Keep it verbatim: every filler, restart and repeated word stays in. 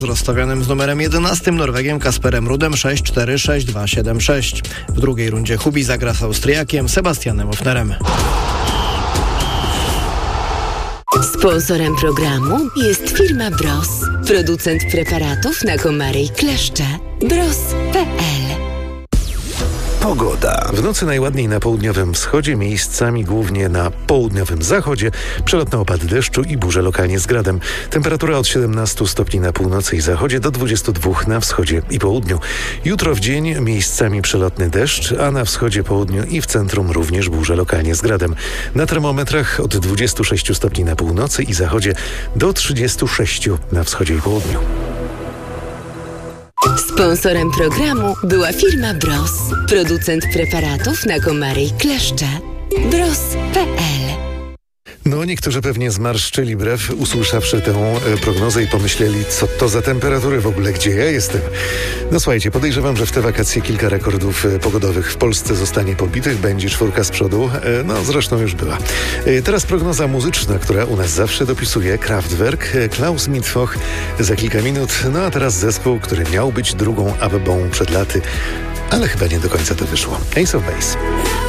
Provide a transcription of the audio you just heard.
rozstawionym z numerem jedenastym Norwegiem Kasperem Rudem sześć cztery, sześć dwa, siedem sześć. W drugiej rundzie Hubi zagra z Austriakiem Sebastianem Ofnerem. Sponsorem programu jest firma Bros, producent preparatów na komary i kleszcze. bros kropka pe el. Pogoda. W nocy najładniej na południowym wschodzie, miejscami głównie na południowym zachodzie, przelotne opady deszczu i burze lokalnie z gradem. Temperatura od siedemnastu stopni na północy i zachodzie do dwudziestu dwóch na wschodzie i południu. Jutro w dzień miejscami przelotny deszcz, a na wschodzie, południu i w centrum również burze lokalnie z gradem. Na termometrach od dwudziestu sześciu stopni na północy i zachodzie do trzydziestu sześciu na wschodzie i południu. Sponsorem programu była firma Bros, producent preparatów na komary i kleszcze. bros kropka pe el. No, niektórzy pewnie zmarszczyli brew, usłyszawszy tę e, prognozę i pomyśleli, co to za temperatury w ogóle, gdzie ja jestem. No słuchajcie, podejrzewam, że w te wakacje kilka rekordów e, pogodowych w Polsce zostanie pobitych, będzie czwórka z przodu, e, no zresztą już była. E, teraz prognoza muzyczna, która u nas zawsze dopisuje Kraftwerk, e, Klaus Mittwoch za kilka minut, no a teraz zespół, który miał być drugą Abbą przed laty, ale chyba nie do końca to wyszło. Ace of Base.